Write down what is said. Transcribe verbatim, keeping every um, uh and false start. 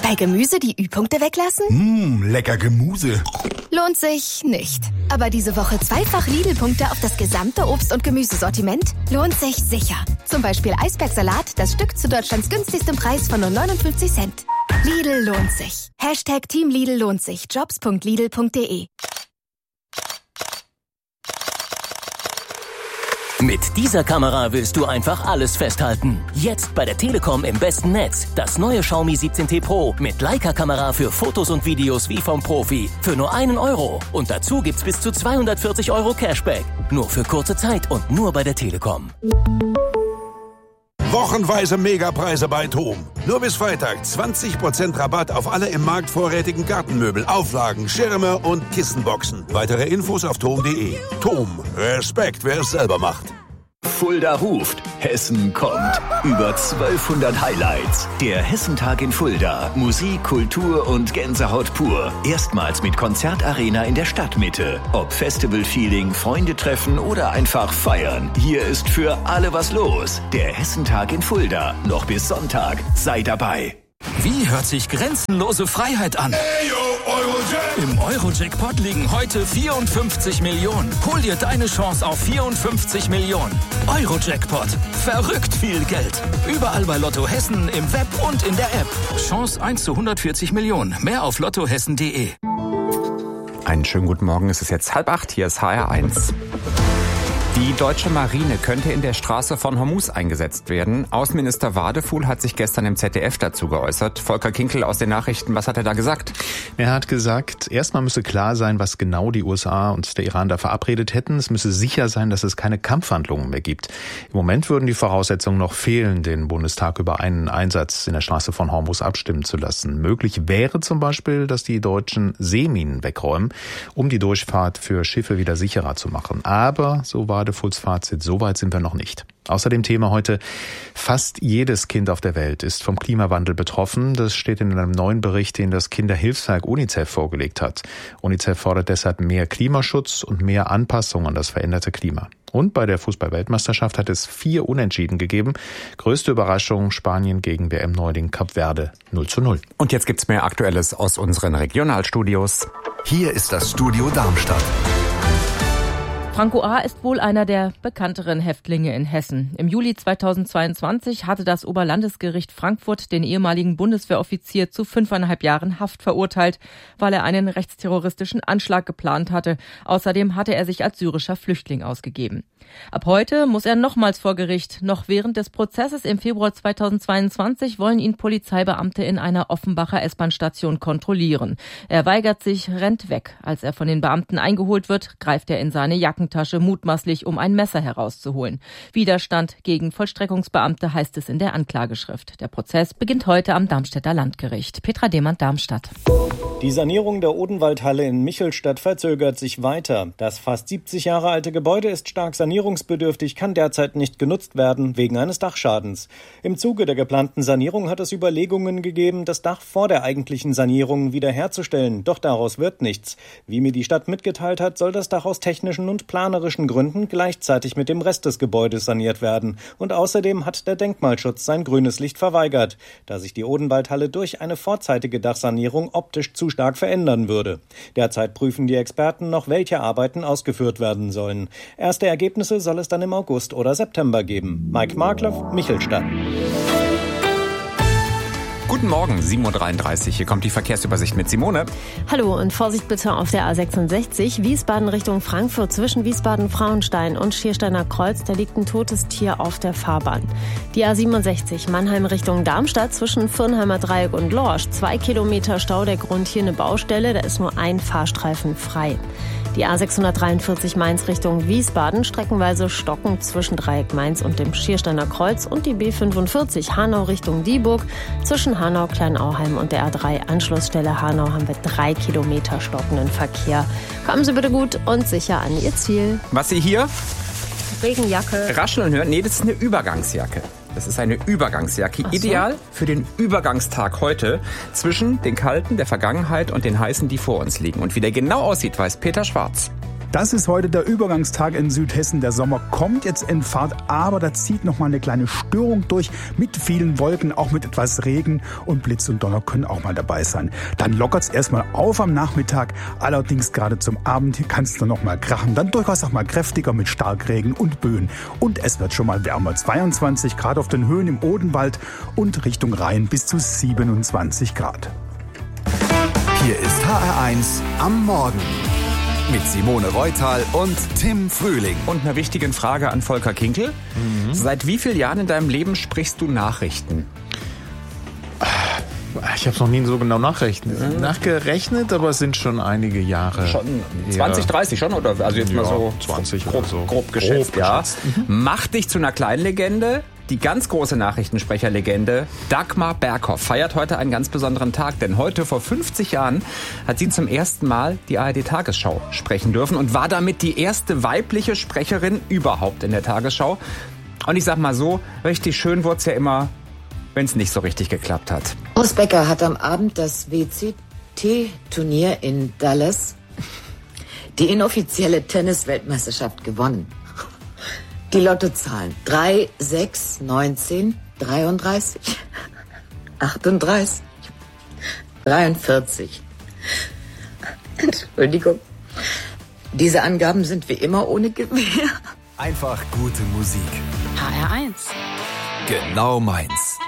Bei Gemüse die Ü-Punkte weglassen? Mmh, lecker Gemüse. Lohnt sich nicht. Aber diese Woche zweifach Lidl-Punkte auf das gesamte Obst- und Gemüsesortiment? Lohnt sich sicher. Zum Beispiel Eisbergsalat, das Stück zu Deutschlands günstigstem Preis von nur neunundfünfzig Cent. Lidl lohnt sich. Hashtag Team Lidl lohnt sich. Jobs punkt lidl punkt de. Mit dieser Kamera willst du einfach alles festhalten. Jetzt bei der Telekom im besten Netz. Das neue Xiaomi siebzehn T Pro mit Leica-Kamera für Fotos und Videos wie vom Profi. Für nur einen Euro. Und dazu gibt's bis zu zweihundertvierzig Euro Cashback. Nur für kurze Zeit und nur bei der Telekom. Wochenweise Megapreise bei TOM. Nur bis Freitag zwanzig Prozent Rabatt auf alle im Markt vorrätigen Gartenmöbel, Auflagen, Schirme und Kissenboxen. Weitere Infos auf tom punkt de. TOM. Respekt, wer es selber macht. Fulda ruft, Hessen kommt. Über zwölfhundert Highlights. Der Hessentag in Fulda. Musik, Kultur und Gänsehaut pur. Erstmals mit Konzertarena in der Stadtmitte. Ob Festival-Feeling, Freunde treffen oder einfach feiern. Hier ist für alle was los. Der Hessentag in Fulda. Noch bis Sonntag. Sei dabei. Wie hört sich grenzenlose Freiheit an? Hey, yo, Eurojack. Im Eurojackpot liegen heute vierundfünfzig Millionen. Hol dir deine Chance auf vierundfünfzig Millionen. Eurojackpot. Verrückt viel Geld. Überall bei Lotto Hessen, im Web und in der App. Chance eins zu hundertvierzig Millionen. Mehr auf lottohessen punkt de. Einen schönen guten Morgen. Es ist jetzt halb acht. Hier ist H R eins. Die deutsche Marine könnte in der Straße von Hormuz eingesetzt werden. Außenminister Wadefuhl hat sich gestern im Z D F dazu geäußert. Volker Kinkel aus den Nachrichten, was hat er da gesagt? Er hat gesagt, erstmal müsse klar sein, was genau die U S A und der Iran da verabredet hätten. Es müsse sicher sein, dass es keine Kampfhandlungen mehr gibt. Im Moment würden die Voraussetzungen noch fehlen, den Bundestag über einen Einsatz in der Straße von Hormuz abstimmen zu lassen. Möglich wäre zum Beispiel, dass die Deutschen Seeminen wegräumen, um die Durchfahrt für Schiffe wieder sicherer zu machen. Aber, so war Wadefuhls Fazit, so weit sind wir noch nicht. Außerdem Thema heute, fast jedes Kind auf der Welt ist vom Klimawandel betroffen. Das steht in einem neuen Bericht, den das Kinderhilfswerk UNICEF vorgelegt hat. UNICEF fordert deshalb mehr Klimaschutz und mehr Anpassung an das veränderte Klima. Und bei der Fußball-Weltmeisterschaft hat es vier Unentschieden gegeben. Größte Überraschung, Spanien gegen W M-Neuling Kap Verde null zu null. Und jetzt gibt's mehr Aktuelles aus unseren Regionalstudios. Hier ist das Studio Darmstadt. Franco A. ist wohl einer der bekannteren Häftlinge in Hessen. Im Juli zweitausendzweiundzwanzig hatte das Oberlandesgericht Frankfurt den ehemaligen Bundeswehroffizier zu fünfeinhalb Jahren Haft verurteilt, weil er einen rechtsterroristischen Anschlag geplant hatte. Außerdem hatte er sich als syrischer Flüchtling ausgegeben. Ab heute muss er nochmals vor Gericht. Noch während des Prozesses im Februar zweitausendzweiundzwanzig wollen ihn Polizeibeamte in einer Offenbacher S-Bahn-Station kontrollieren. Er weigert sich, rennt weg. Als er von den Beamten eingeholt wird, greift er in seine Jackentasche, mutmaßlich um ein Messer herauszuholen. Widerstand gegen Vollstreckungsbeamte heißt es in der Anklageschrift. Der Prozess beginnt heute am Darmstädter Landgericht. Petra Demand, Darmstadt. Die Sanierung der Odenwaldhalle in Michelstadt verzögert sich weiter. Das fast siebzig Jahre alte Gebäude ist stark sanierungsbedürftig, kann derzeit nicht genutzt werden wegen eines Dachschadens. Im Zuge der geplanten Sanierung hat es Überlegungen gegeben, das Dach vor der eigentlichen Sanierung wiederherzustellen. Doch daraus wird nichts. Wie mir die Stadt mitgeteilt hat, soll das Dach aus technischen und planerischen Gründen gleichzeitig mit dem Rest des Gebäudes saniert werden. Und außerdem hat der Denkmalschutz sein grünes Licht verweigert, da sich die Odenwaldhalle durch eine vorzeitige Dachsanierung optisch zu stark verändern würde. Derzeit prüfen die Experten noch, welche Arbeiten ausgeführt werden sollen. Erste Ergebnisse soll es dann im August oder September geben. Mike Markloff, Michelstadt. Guten Morgen, sieben Uhr dreiunddreißig. Hier kommt die Verkehrsübersicht mit Simone. Hallo und Vorsicht bitte auf der A sechsundsechzig, Wiesbaden Richtung Frankfurt zwischen Wiesbaden-Frauenstein und Schiersteiner Kreuz. Da liegt ein totes Tier auf der Fahrbahn. Die A siebenundsechzig, Mannheim Richtung Darmstadt zwischen Fürnheimer Dreieck und Lorsch. Zwei Kilometer Stau, der Grund hier eine Baustelle, da ist nur ein Fahrstreifen frei. Die A sechshundertdreiundvierzig Mainz Richtung Wiesbaden, streckenweise stockend zwischen Dreieck Mainz und dem Schiersteiner Kreuz, und die B fünfundvierzig Hanau Richtung Dieburg. Zwischen Hanau, Kleinauheim und der A drei Anschlussstelle Hanau haben wir drei Kilometer stockenden Verkehr. Kommen Sie bitte gut und sicher an Ihr Ziel. Was Sie hier? Regenjacke. Rascheln hören? Nee, das ist eine Übergangsjacke. Das ist eine Übergangsjacke, Ach so. Ideal für den Übergangstag heute zwischen den kalten der Vergangenheit und den heißen, die vor uns liegen. Und wie der genau aussieht, weiß Peter Schwarz. Das ist heute der Übergangstag in Südhessen. Der Sommer kommt jetzt in Fahrt, aber da zieht noch mal eine kleine Störung durch mit vielen Wolken, auch mit etwas Regen und Blitz und Donner können auch mal dabei sein. Dann lockert es erstmal auf am Nachmittag, allerdings gerade zum Abend kann es dann noch mal krachen. Dann durchaus auch mal kräftiger mit Starkregen und Böen. Und es wird schon mal wärmer, zweiundzwanzig Grad auf den Höhen im Odenwald und Richtung Rhein bis zu siebenundzwanzig Grad. Hier ist H R eins am Morgen. Mit Simone Reutal und Tim Frühling. Und einer wichtigen Frage an Volker Kinkel. Mhm. Seit wie vielen Jahren in deinem Leben sprichst du Nachrichten? Ich habe es noch nie so genau nachrechnet. Mhm. nachgerechnet, aber es sind schon einige Jahre. Schon zwanzig, dreißig schon? Oder? Also jetzt ja, mal so zwanzig grob, oder so. grob geschätzt. Grob ja. geschätzt. Mhm. Macht dich zu einer Kleinlegende. Die ganz große Nachrichtensprecherlegende Dagmar Berghoff feiert heute einen ganz besonderen Tag, denn heute vor fünfzig Jahren hat sie zum ersten Mal die A R D-Tagesschau sprechen dürfen und war damit die erste weibliche Sprecherin überhaupt in der Tagesschau. Und ich sag mal so, richtig schön wurde es ja immer, wenn es nicht so richtig geklappt hat. Urs Becker hat am Abend das W C T-Turnier in Dallas, die inoffizielle Tennis-Weltmeisterschaft, gewonnen. Die Lottozahlen drei, sechs, neunzehn, dreiunddreißig, achtunddreißig, dreiundvierzig. Entschuldigung. Diese Angaben sind wie immer ohne Gewähr. Einfach gute Musik. H R eins. Genau meins.